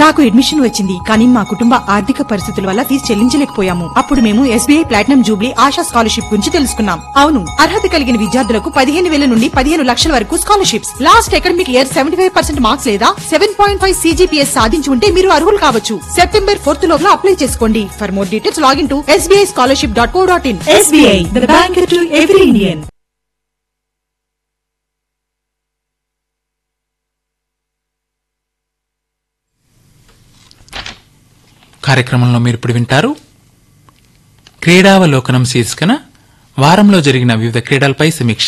నాకు అడ్మిషన్ వచ్చింది, కానీ మా కుటుంబ ఆర్థిక పరిస్థితుల వల్ల ఫీజు చెల్లించలేకపోయాము. అప్పుడు మేము SBI platinum Jubilee ASHA scholarship గురించి తెలుసుకున్నాం. అవును, అర్హత కలిగిన విద్యార్థులకు 15,000 నుండి 15 లక్షల వరకు scholarships. Last academic year 75% marks లేదా 7.5 CGPS సాధించి ఉంటే మీరు అర్హులు కావచ్చు. September 4th లోగా అప్లై చేసుకోండి. For more details login to sbischolarship.co.in. SBI, the bank to every Indian. కార్యక్రమంలో మీరు ఇప్పుడు వింటారు క్రీడావలోకనం శీర్షికన వారంలో జరిగిన వివిధ క్రీడలపై సమీక్ష.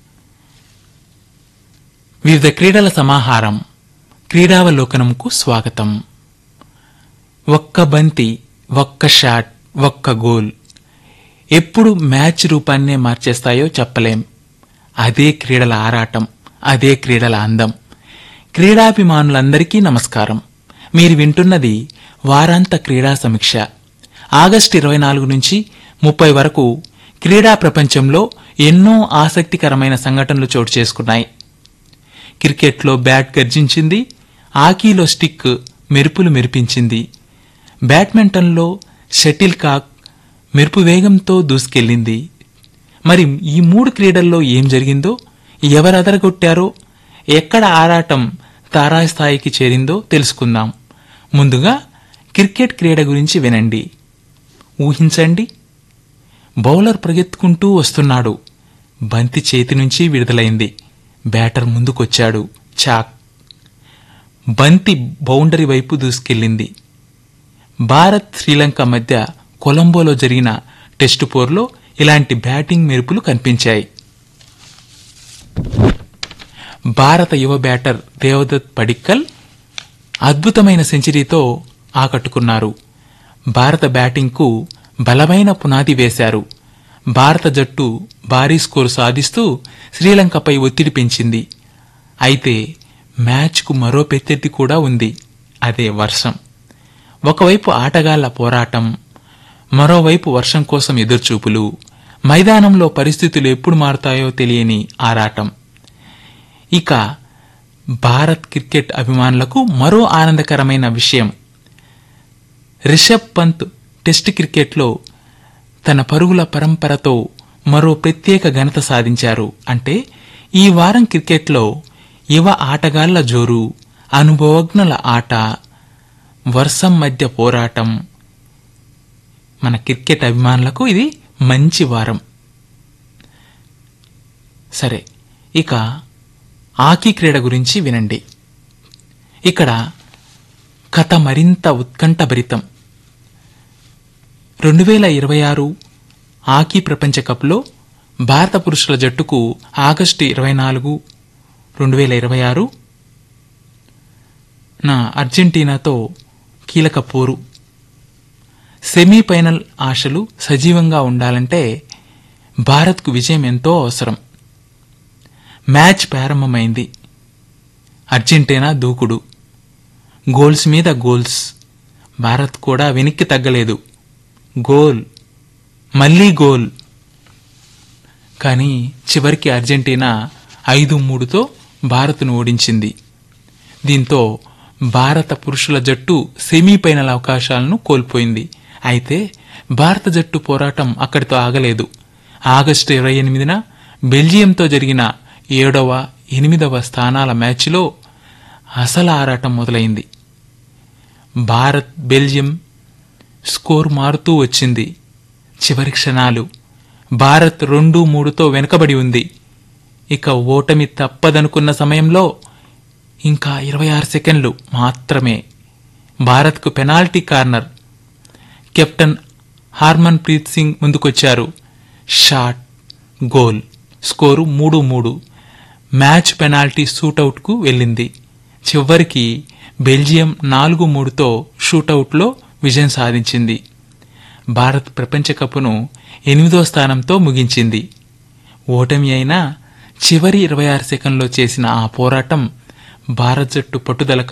వివిధ క్రీడల సమాహారం క్రీడావలోకనంకు స్వాగతం. ఒక్క బంతి, ఒక్క షాట్, ఒక్క గోల్ ఎప్పుడు మ్యాచ్ రూపాన్నే మార్చేస్తాయో చెప్పలేం. అదే క్రీడల ఆరాటం, అదే క్రీడల అందం. క్రీడాభిమానులందరికీ నమస్కారం. మీరు వింటున్నది వారాంత క్రీడా సమీక్ష. ఆగస్టు 24 నుంచి 30 వరకు క్రీడా ప్రపంచంలో ఎన్నో ఆసక్తికరమైన సంఘటనలు చోటు చేసుకున్నాయి. క్రికెట్లో బ్యాట్ గర్జించింది, హాకీలో స్టిక్ మెరుపులు మెరిపించింది, బ్యాడ్మింటన్లో షటిల్ కాక్ మెరుపు వేగంతో దూసుకెళ్లింది. మరి ఈ 3 క్రీడల్లో ఏం జరిగిందో, ఎవరదరగొట్టారో, ఎక్కడ ఆరాటం తారాస్థాయికి చేరిందో తెలుసుకుందాం. ముందుగా క్రికెట్ క్రీడ గురించి వినండి. ఊహించండి, బౌలర్ పరిగెత్తుకుంటూ వస్తున్నాడు. బంతి చేతి నుంచి విడుదలైంది. బ్యాటర్ ముందుకొచ్చాడు. చాక్. బంతి బౌండరీ వైపు దూసుకెళ్లింది. భారత్ శ్రీలంక మధ్య కొలంబోలో జరిగిన టెస్టు పోరులో ఇలాంటి బ్యాటింగ్ మెరుపులు కనిపించాయి. భారత యువ బ్యాటర్ దేవదత్ పడిక్కల్ అద్భుతమైన సెంచరీతో ఆకట్టుకున్నారు. భారత బ్యాటింగ్కు బలమైన పునాది వేశారు. భారత జట్టు భారీ స్కోరు సాధిస్తూ శ్రీలంకపై ఒత్తిడి పెంచింది. అయితే మ్యాచ్కు మరో ప్రత్యర్థి కూడా ఉంది. అదే వర్షం. ఒకవైపు ఆటగాళ్ల పోరాటం, మరోవైపు వర్షం కోసం ఎదురుచూపులు, మైదానంలో పరిస్థితులు ఎప్పుడు మారుతాయో తెలియని ఆరాటం. ఇక భారత్ క్రికెట్ అభిమానులకు మరో ఆనందకరమైన విషయం, రిషబ్ పంత్ టెస్ట్ క్రికెట్లో తన పరుగుల పరంపరతో మరో ప్రత్యేక ఘనత సాధించారు. అంటే ఈ వారం క్రికెట్లో యువ ఆటగాళ్ల జోరు, అనుభవజ్ఞుల ఆట, వర్షం మధ్య పోరాటం. మన క్రికెట్ అభిమానులకు ఇది మంచి వారం. సరే, ఇక హాకీ క్రీడ గురించి వినండి. ఇక్కడ కథ మరింత ఉత్కంఠభరితం. 2026 హాకీ ప్రపంచ కప్లో భారత పురుషుల జట్టుకు ఆగస్టు 24, 2026 అర్జెంటీనాతో కీలక పోరు. సెమీఫైనల్ ఆశలు సజీవంగా ఉండాలంటే భారత్కు విజయం ఎంతో అవసరం. మ్యాచ్ ప్రారంభమైంది. అర్జెంటీనా దూకుడు, గోల్స్ మీద గోల్స్. భారత్ కూడా వెనక్కి తగ్గలేదు. గోల్, మళ్లీ గోల్. కానీ చివరికి అర్జెంటీనా 5-3తో భారత్ను ఓడించింది. దీంతో భారత పురుషుల జట్టు సెమీఫైనల్ అవకాశాలను కోల్పోయింది. అయితే భారత జట్టు పోరాటం అక్కడితో ఆగలేదు. ఆగస్టు 28న బెల్జియంతో జరిగిన 7వ, 8వ స్థానాల మ్యాచ్లో అసలు ఆరాటం మొదలైంది. భారత్ బెల్జియం స్కోర్ మారుతూ వచ్చింది. చివరి క్షణాలు భారత్ 2-3తో వెనుకబడి ఉంది. ఇక ఓటమి తప్పదనుకున్న సమయంలో ఇంకా 26 సెకండ్లు మాత్రమే. భారత్కు penalty corner. Captain Harman Preet Singh ముందుకొచ్చారు. Shot, goal. Score 3-3. Match penalty షూటౌట్కు వెళ్ళింది. చివరికి బెల్జియం 4-3తో షూటౌట్లో విజయం సాధించింది. భారత్ ప్రపంచ కప్ను 8వ స్థానంతో ముగించింది. ఓటమి అయినా చివరి 26 సెకండ్లో చేసిన ఆ పోరాటం భారత్ జట్టు పట్టుదల